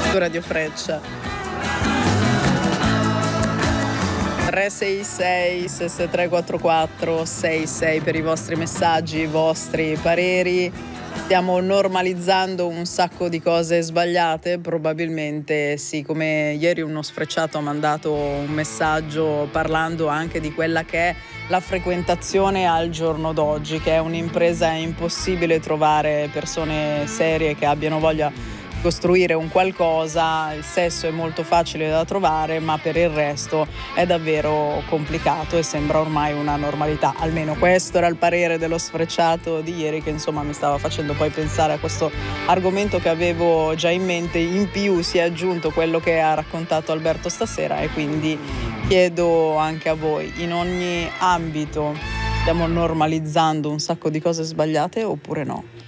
su Radio Freccia. 366 6344 66 per i vostri messaggi, i vostri pareri. Stiamo normalizzando un sacco di cose sbagliate, probabilmente sì, come ieri uno sfrecciato ha mandato un messaggio parlando anche di quella che è la frequentazione al giorno d'oggi, che è un'impresa impossibile trovare persone serie che abbiano voglia costruire un qualcosa. Il sesso è molto facile da trovare, ma per il resto è davvero complicato e sembra ormai una normalità. Almeno questo era il parere dello sfrecciato di ieri, che insomma mi stava facendo poi pensare a questo argomento che avevo già in mente. In più si è aggiunto quello che ha raccontato Alberto stasera, e quindi chiedo anche a voi: in ogni ambito stiamo normalizzando un sacco di cose sbagliate oppure no?